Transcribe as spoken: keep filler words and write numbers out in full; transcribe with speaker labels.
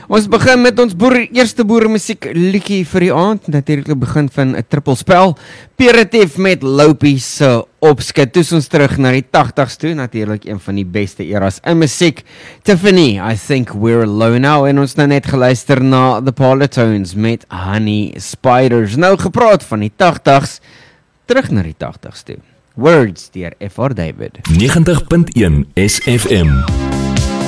Speaker 1: Ons begin met ons boer, eerste boeremusiek liedjie vir die aand. Natuurlik begin van 'n trippelspel. Peratief met Lopie se opskit. Toe ons terug na die tagtigs toe, natuurlik een van die beste eras in musiek. Tiffany, I Think We're Alone Now, en ons nou net geluister na The Parlotones met Honey Spiders. Nou gepraat van die tagtigs, terug na die tagtigs toe. Words deur F R David.
Speaker 2: negentig punt een S F M.